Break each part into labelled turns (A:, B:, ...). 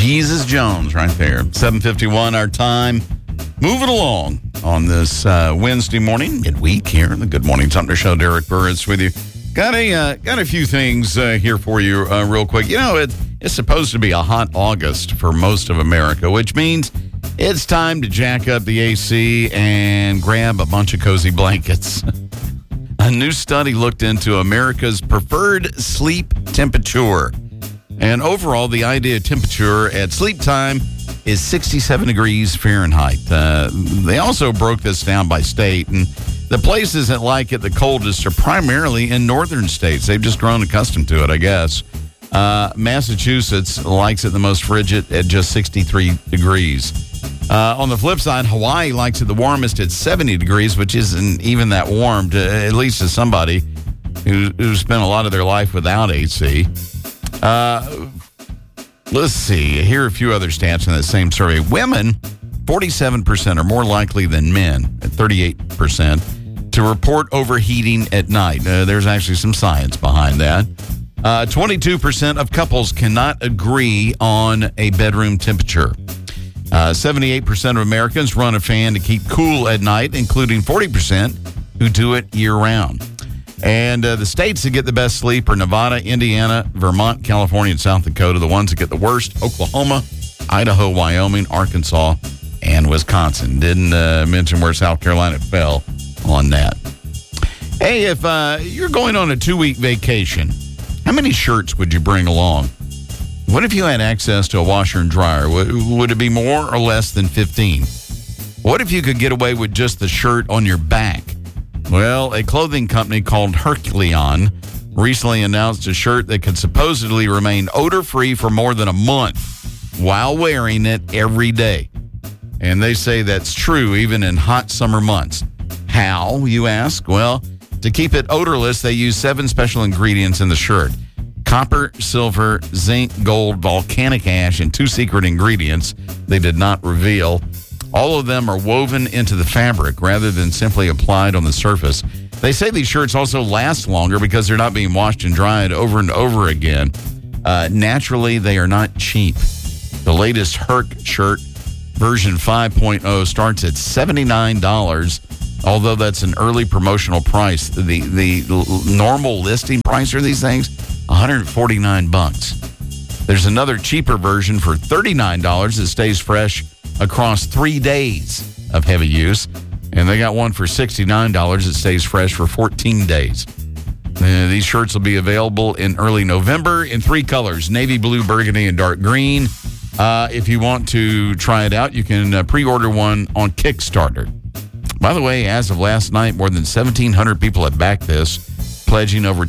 A: Jesus Jones right there. 7:51 our time. Moving along on this Wednesday morning, midweek here in the Good Morning Sumter Show. Derek Burris with you. Got a few things here for you real quick. You know, it's supposed to be a hot August for most of America, which means it's time to jack up the AC and grab a bunch of cozy blankets. A new study looked into America's preferred sleep temperature. And overall, the ideal temperature at sleep time is 67 degrees Fahrenheit. They also broke this down by state, and the places that like it the coldest are primarily in northern states. They've just grown accustomed to it, I guess. Massachusetts likes it the most frigid at just 63 degrees. On the flip side, Hawaii likes it the warmest at 70 degrees, which isn't even that warm, at least to somebody who spent a lot of their life without AC. Let's see. Here are a few other stats in that same survey. Women, 47% are more likely than men, at 38%, to report overheating at night. There's actually some science behind that. 22% of couples cannot agree on a bedroom temperature. 78% of Americans run a fan to keep cool at night, including 40% who do it year-round. And the states that get the best sleep are Nevada, Indiana, Vermont, California, and South Dakota. The ones that get the worst, Oklahoma, Idaho, Wyoming, Arkansas, and Wisconsin. Didn't mention where South Carolina fell on that. Hey, if you're going on a 2-week vacation, how many shirts would you bring along? What if you had access to a washer and dryer? Would it be more or less than 15? What if you could get away with just the shirt on your back? Well, a clothing company called Herculeon recently announced a shirt that could supposedly remain odor-free for more than a month while wearing it every day. And they say that's true even in hot summer months. How, you ask? Well, to keep it odorless, they use 7 special ingredients in the shirt. Copper, silver, zinc, gold, volcanic ash, and 2 secret ingredients they did not reveal. All of them are woven into the fabric rather than simply applied on the surface. They say these shirts also last longer because they're not being washed and dried over and over again. Naturally, they are not cheap. The latest Herc shirt, version 5.0, starts at $79, although that's an early promotional price. The normal listing price for these things, $149. There's another cheaper version for $39 that stays fresh across 3 days of heavy use. And they got one for $69 that stays fresh for 14 days. These shirts will be available in early November in 3 colors, navy blue, burgundy, and dark green. If you want to try it out, you can pre-order one on Kickstarter. By the way, as of last night, more than 1,700 people have backed this, pledging over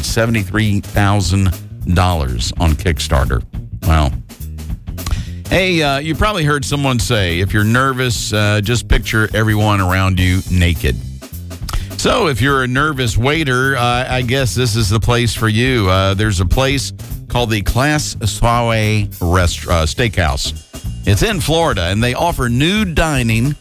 A: $273,000 on Kickstarter. Wow. Hey, you probably heard someone say, if you're nervous, just picture everyone around you naked. So if you're a nervous waiter, I guess this is the place for you. There's a place called the Class Soiree Steakhouse. It's in Florida, and they offer nude dining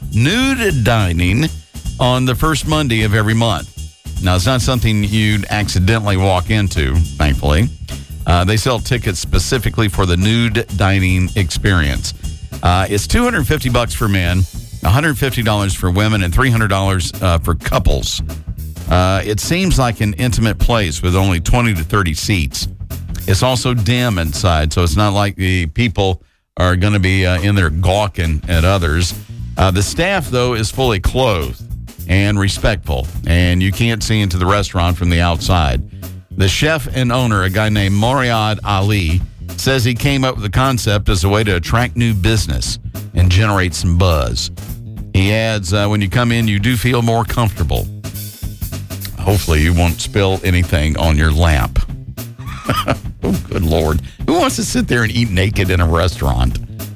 A: on the first Monday of every month. Now, it's not something you'd accidentally walk into, thankfully. They sell tickets specifically for the nude dining experience. It's $250 for men, $150 for women, and $300 for couples. It seems like an intimate place with only 20 to 30 seats. It's also dim inside, so it's not like the people are going to be in there gawking at others. The staff, though, is fully clothed and respectful, and you can't see into the restaurant from the outside. The chef and owner, a guy named Moriad Ali, says he came up with the concept as a way to attract new business and generate some buzz. He adds, when you come in, you do feel more comfortable. Hopefully you won't spill anything on your lap. Oh, good Lord. Who wants to sit there and eat naked in a restaurant?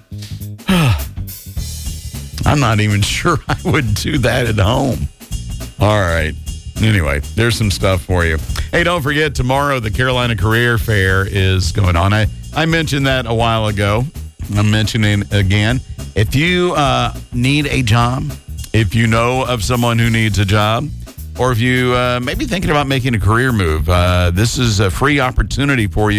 A: I'm not even sure I would do that at home. All right. Anyway, there's some stuff for you. Hey, don't forget, tomorrow the Carolina Career Fair is going on. I mentioned that a while ago. I'm mentioning it again. If you need a job, if you know of someone who needs a job, or if you may be thinking about making a career move, this is a free opportunity for you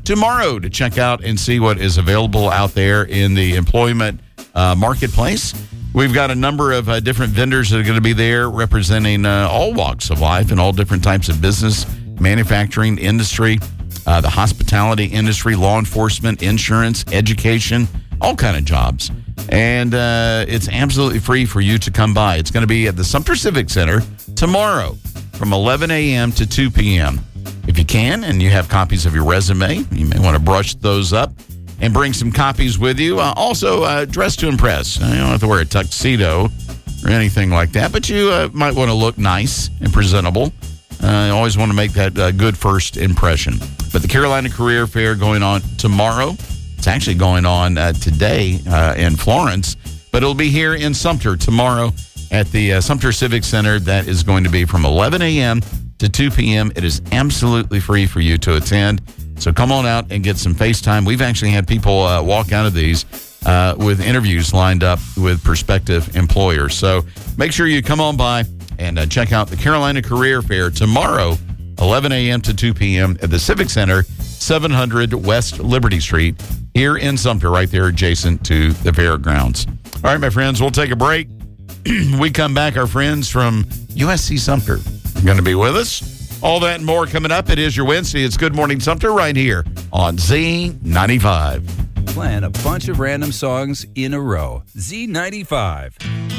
A: tomorrow to check out and see what is available out there in the employment marketplace. We've got a number of different vendors that are going to be there representing all walks of life and all different types of business, manufacturing industry, the hospitality industry, law enforcement, insurance, education, all kind of jobs. And it's absolutely free for you to come by. It's going to be at the Sumter Civic Center tomorrow from 11 a.m. to 2 p.m. If you can and you have copies of your resume, you may want to brush those up and bring some copies with you. Also, dress to impress. You don't have to wear a tuxedo or anything like that, but you might want to look nice and presentable. You always want to make that good first impression. But the Carolina Career Fair going on tomorrow. It's actually going on today in Florence, but it'll be here in Sumter tomorrow at the Sumter Civic Center. That is going to be from 11 a.m. to 2 p.m. It is absolutely free for you to attend. So come on out and get some FaceTime. We've actually had people walk out of these with interviews lined up with prospective employers. So make sure you come on by and check out the Carolina Career Fair tomorrow, 11 a.m. to 2 p.m. at the Civic Center, 700 West Liberty Street, here in Sumter, right there adjacent to the fairgrounds. All right, my friends, we'll take a break. We come back, our friends from USC Sumter are going to be with us. All that and more coming up. It is your Wednesday. It's Good Morning Sumter right here on Z95.
B: Playing a bunch of random songs in a row. Z95.